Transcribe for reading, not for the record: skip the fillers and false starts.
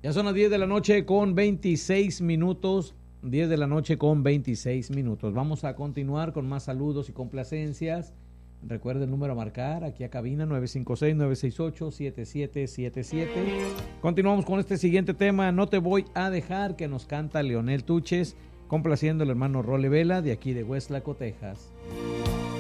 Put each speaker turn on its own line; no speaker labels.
Ya son las 10 de la noche con 26 minutos. 10 de la noche con 26 minutos. Vamos a continuar con más saludos y complacencias. Recuerda el número a marcar aquí a cabina 956-968-7777. Continuamos con este siguiente tema. No te voy a dejar, que nos canta Leonel Tuches, complaciendo al hermano Role Vela de aquí de Westlaco, Texas.